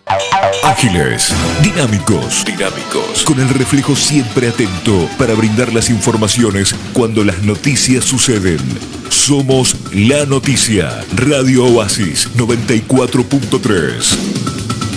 Ágiles, dinámicos, con el reflejo siempre atento para brindar las informaciones cuando las noticias suceden. Somos La Noticia, Radio Oasis 94.3.